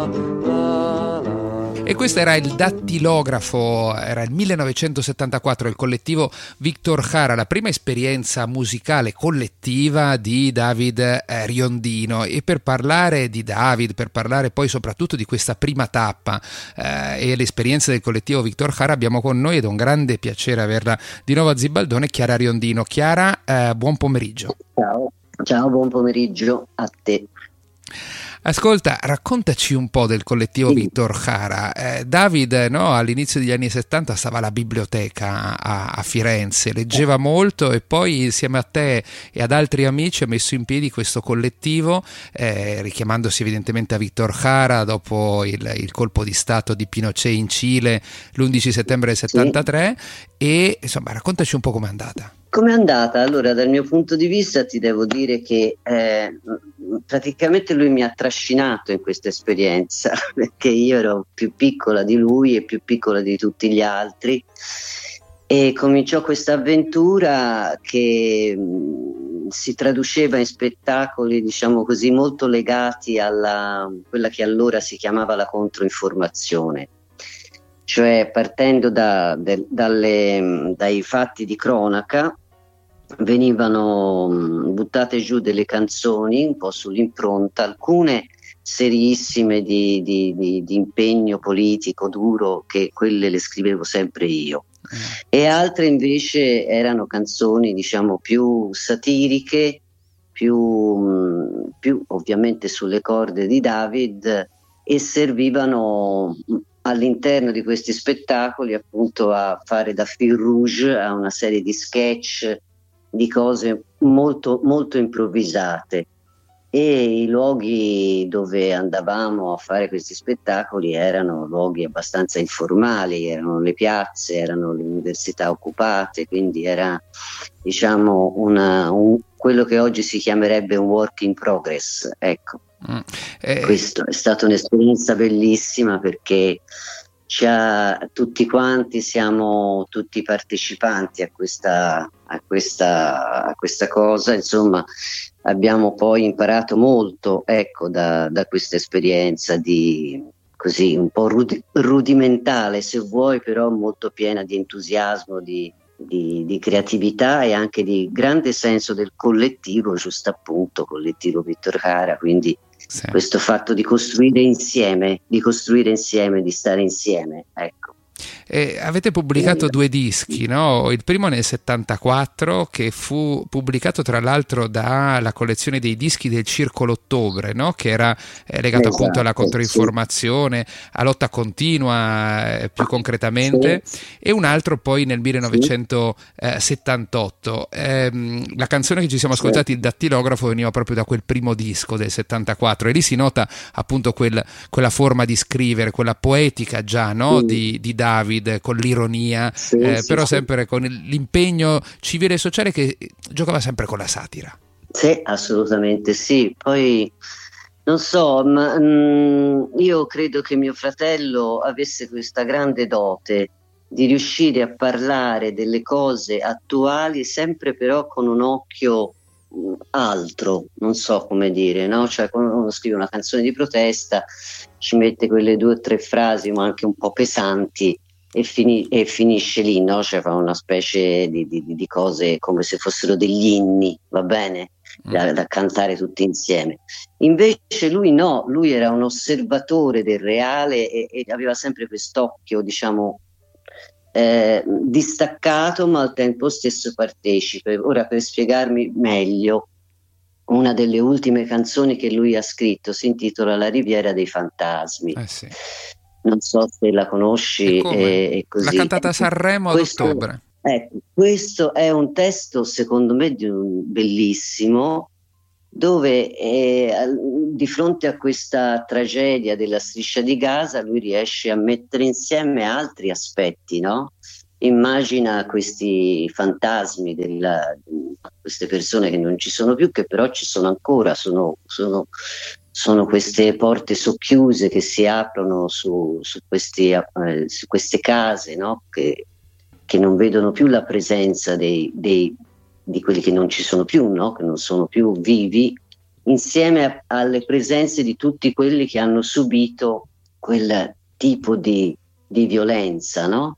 E questo era il Dattilografo, era il 1974, il collettivo Victor Jara, la prima esperienza musicale collettiva di David Riondino. E per parlare di David, per parlare poi soprattutto di questa prima tappa e l'esperienza del collettivo Victor Jara, abbiamo con noi, ed è un grande piacere averla di nuovo a Zibaldone, Chiara Riondino. Chiara, buon pomeriggio. Ciao, buon pomeriggio a te. Ascolta, raccontaci un po' del collettivo Victor Jara. David, no, all'inizio degli anni 70 stava alla biblioteca a Firenze, leggeva molto e poi insieme a te e ad altri amici ha messo in piedi questo collettivo, richiamandosi evidentemente a Victor Jara dopo il colpo di stato di Pinochet in Cile l'11 settembre del 73 e insomma raccontaci un po' com'è andata. Com'è andata? Allora, dal mio punto di vista ti devo dire che praticamente lui mi ha trascinato in questa esperienza, perché io ero più piccola di lui e più piccola di tutti gli altri, e cominciò questa avventura che si traduceva in spettacoli, diciamo così, molto legati alla quella che allora si chiamava la controinformazione. Cioè partendo dai fatti di cronaca venivano buttate giù delle canzoni un po' sull'impronta, alcune seriissime di impegno politico duro, che quelle le scrivevo sempre io, e altre invece erano canzoni diciamo più satiriche, più ovviamente sulle corde di David, e servivano all'interno di questi spettacoli appunto a fare da fil rouge a una serie di sketch, di cose molto, molto improvvisate. E i luoghi dove andavamo a fare questi spettacoli erano luoghi abbastanza informali, erano le piazze, erano le università occupate, quindi era diciamo quello che oggi si chiamerebbe un work in progress, ecco. Questo è stata un'esperienza bellissima, perché tutti quanti siamo tutti partecipanti a questa cosa, insomma abbiamo poi imparato molto, ecco, da questa esperienza così un po' rudimentale se vuoi, però molto piena di entusiasmo, di creatività e anche di grande senso del collettivo, giusto appunto, collettivo Victor Jara, quindi sì. Questo fatto di costruire insieme, di stare insieme, ecco. Avete pubblicato 2 dischi, no? Il primo nel 74, che fu pubblicato tra l'altro dalla collezione dei dischi del Circolo Ottobre, no? Che era legato appunto alla controinformazione, a lotta continua più concretamente, e un altro poi nel 1978. La canzone che ci siamo ascoltati, il Dattilografo, veniva proprio da quel primo disco del 74, e lì si nota appunto quella forma di scrivere, quella poetica già, no? Di David, con l'ironia, però sempre con l'impegno civile e sociale, che giocava sempre con la satira. Sì, assolutamente sì. Poi non so, ma io credo che mio fratello avesse questa grande dote di riuscire a parlare delle cose attuali, sempre però con un occhio altro, non so come dire, no? Cioè, quando uno scrive una canzone di protesta ci mette quelle 2 o 3 frasi, ma anche un po' pesanti, e finisce lì, no? Cioè fa una specie di cose come se fossero degli inni, va bene? Da cantare tutti insieme. Invece lui no, lui era un osservatore del reale e aveva sempre quest'occhio, diciamo, distaccato ma al tempo stesso partecipe. Ora, per spiegarmi meglio, una delle ultime canzoni che lui ha scritto si intitola La Riviera dei Fantasmi. Sì. Non so se la conosci, è così. L'ha cantata a Sanremo ad ottobre. Questo è un testo secondo me bellissimo, dove di fronte a questa tragedia della Striscia di Gaza lui riesce a mettere insieme altri aspetti, no? Immagina questi fantasmi queste persone che non ci sono più, che però ci sono ancora, sono queste porte socchiuse che si aprono su queste case, no? Che non vedono più la presenza di quelli che non ci sono più, no? Che non sono più vivi, insieme alle presenze di tutti quelli che hanno subito quel tipo di violenza, no?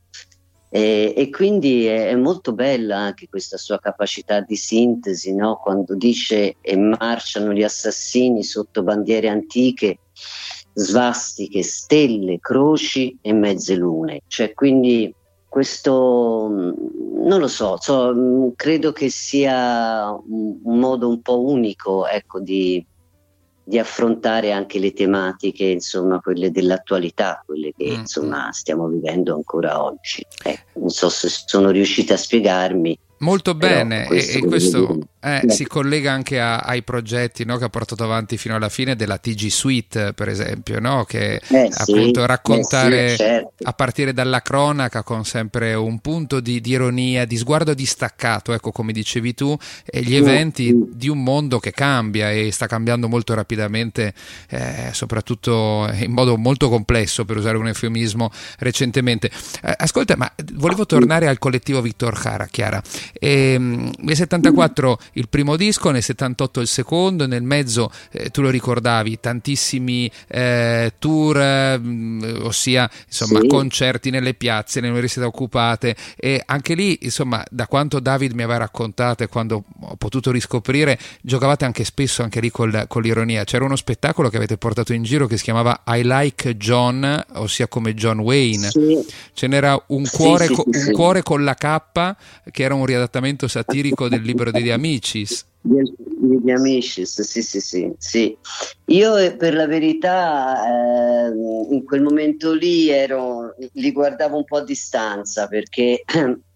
E quindi è molto bella anche questa sua capacità di sintesi, no? Quando dice e marciano gli assassini sotto bandiere antiche, svastiche, stelle, croci e mezze lune. Cioè, quindi questo, non lo so, credo che sia un modo un po' unico, ecco, di affrontare anche le tematiche, insomma, quelle dell'attualità, quelle che insomma stiamo vivendo ancora oggi. Non so se sono riuscita a spiegarmi. Molto bene, questo e questo si collega anche ai progetti, no, che ha portato avanti fino alla fine della TG Suite, per esempio, no, che appunto raccontare certo. a partire dalla cronaca con sempre un punto di ironia, di sguardo distaccato, ecco, come dicevi tu, e gli eventi di un mondo che cambia e sta cambiando molto rapidamente, soprattutto in modo molto complesso, per usare un eufemismo, recentemente. Ascolta, ma volevo tornare al collettivo Victor Jara, Chiara. Nel 74 il primo disco, nel 78 il secondo, nel mezzo tu lo ricordavi, tantissimi tour, ossia insomma concerti nelle piazze, nelle università occupate, e anche lì insomma, da quanto David mi aveva raccontato e quando ho potuto riscoprire, giocavate anche spesso anche lì con l'ironia. C'era uno spettacolo che avete portato in giro che si chiamava I Like John, ossia come John Wayne. Ce n'era un cuore, un cuore con la K, che era un riadattamento satirico del libro degli Amicis. Degli Amicis, sì. Io per la verità in quel momento lì li guardavo un po' a distanza, perché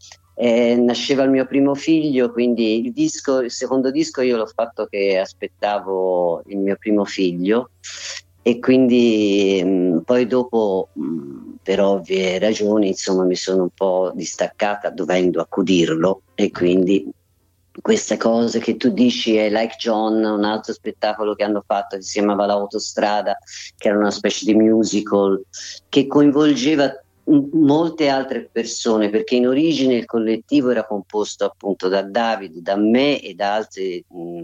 nasceva il mio primo figlio, quindi il secondo disco io l'ho fatto che aspettavo il mio primo figlio, e quindi poi dopo per ovvie ragioni insomma mi sono un po' distaccata dovendo accudirlo, e quindi queste cose che tu dici è Like John, un altro spettacolo che hanno fatto che si chiamava L'Autostrada, che era una specie di musical che coinvolgeva molte altre persone, perché in origine il collettivo era composto appunto da David, da me e da altri.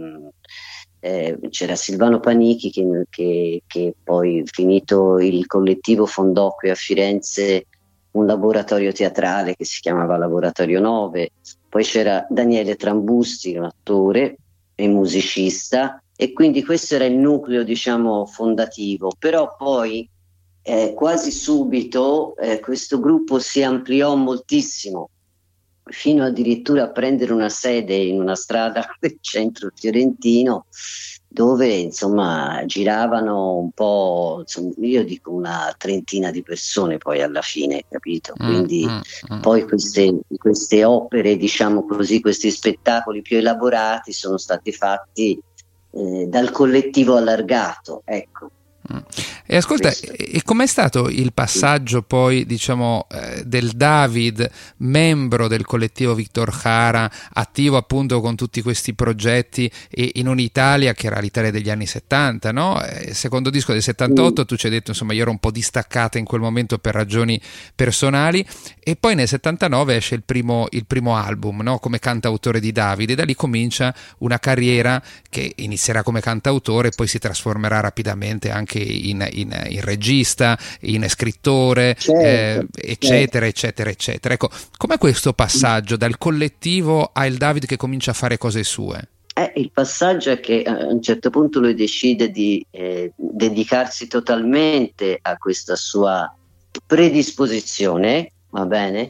C'era Silvano Panichi che poi, finito il collettivo, fondò qui a Firenze un laboratorio teatrale che si chiamava Laboratorio 9. Poi c'era Daniele Trambusti, un attore e musicista, e quindi questo era il nucleo, diciamo, fondativo. Però poi quasi subito questo gruppo si ampliò moltissimo, fino addirittura a prendere una sede in una strada del centro fiorentino, dove insomma giravano un po', insomma, io dico una trentina di persone poi alla fine, capito? Quindi poi queste opere, diciamo così, questi spettacoli più elaborati sono stati fatti dal collettivo allargato, ecco. E ascolta, e com'è stato il passaggio poi, diciamo, del David, membro del collettivo Victor Jara, attivo appunto con tutti questi progetti in un'Italia che era l'Italia degli anni 70, no? Il secondo disco del 78, tu ci hai detto, insomma, io ero un po' distaccata in quel momento per ragioni personali, e poi nel 79 esce il primo album, no? Come cantautore di David, e da lì comincia una carriera che inizierà come cantautore e poi si trasformerà rapidamente anche in regista, in scrittore, eccetera. Ecco, com'è questo passaggio dal collettivo al David che comincia a fare cose sue? Il passaggio è che a un certo punto lui decide di dedicarsi totalmente a questa sua predisposizione, va bene?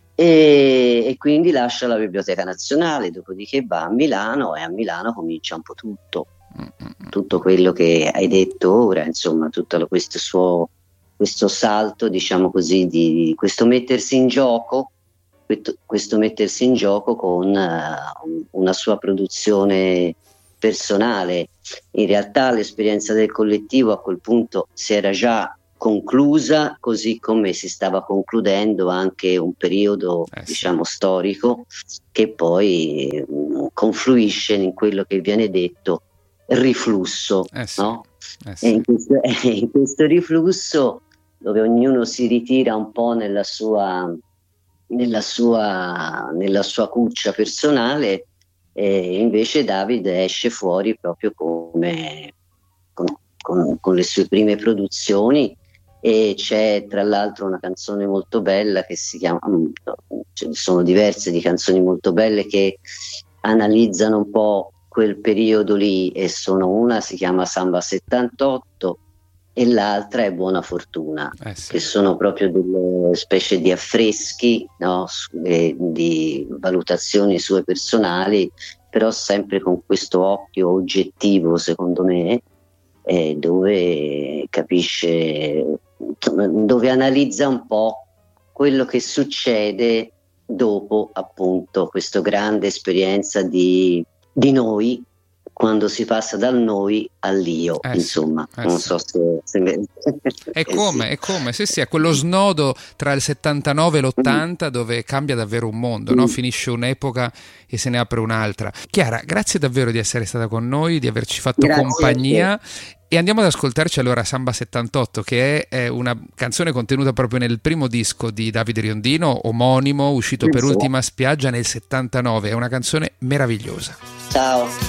E quindi lascia la Biblioteca Nazionale, dopodiché va a Milano, e a Milano comincia un po' tutto quello che hai detto ora, insomma, tutto questo salto, diciamo così, di questo mettersi in gioco, con una sua produzione personale. In realtà l'esperienza del collettivo a quel punto si era già conclusa, così come si stava concludendo anche un periodo diciamo storico che poi confluisce in quello che viene detto riflusso, no? E in questo riflusso, dove ognuno si ritira un po' nella sua cuccia personale, e invece David esce fuori proprio come con le sue prime produzioni, e c'è tra l'altro una canzone molto bella che si chiama, ce ne sono diverse di canzoni molto belle che analizzano un po' quel periodo lì, e una si chiama Samba 78 e l'altra è Buona Fortuna, sì. che sono proprio delle specie di affreschi, no? Di valutazioni sue personali, però sempre con questo occhio oggettivo, secondo me, dove capisce, dove analizza un po' quello che succede dopo appunto questa grande esperienza di noi, quando si passa dal noi all'io, insomma, non so se è come sì, è quello snodo tra il 79 e l'80 dove cambia davvero un mondo, no? Finisce un'epoca e se ne apre un'altra. Chiara, grazie davvero di essere stata con noi, di averci fatto compagnia, e andiamo ad ascoltarci allora Samba 78, che è una canzone contenuta proprio nel primo disco di Davide Riondino, omonimo, uscito per Ultima Spiaggia nel 79. È una canzone meravigliosa. Ciao.